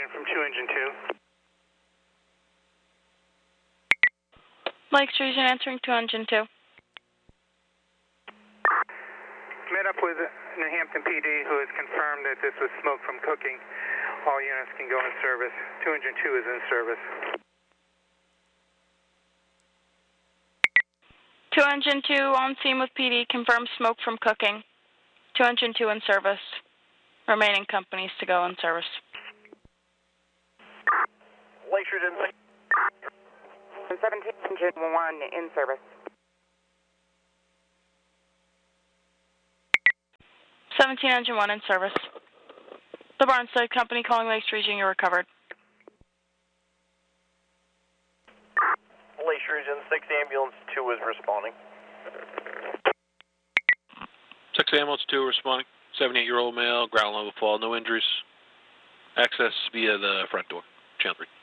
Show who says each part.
Speaker 1: Region from 2 Engine 2.
Speaker 2: Lakes Region answering 2 Engine 2.
Speaker 1: Met up with New Hampton PD, who has confirmed that this was smoke from cooking. All units can go in service. 2 Engine 2 is in service.
Speaker 2: 2 Engine 2 on scene with PD, confirms smoke from cooking. 2 Engine 2 in service. Remaining companies to go in service.
Speaker 3: Lakes Region 17 Engine 1 in service.
Speaker 2: 17 Engine 1 in service. The Barnstead Company calling Lakes Region, you're recovered.
Speaker 3: Lakes Region 6 Ambulance 2 is responding.
Speaker 4: 6 Ambulance 2 responding. 78-year-old male, ground level fall, no injuries. Access via the front door, channel 3.